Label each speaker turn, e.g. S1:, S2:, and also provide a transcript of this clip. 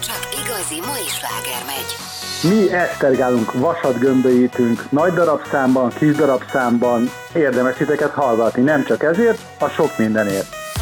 S1: Csak igazi mai sláger megy.
S2: Mi esztergálunk, vasat gömbölyítünk, nagy darabszámban, kis darabszámban, érdemes titeket hallgatni, nem csak ezért, a sok mindenért.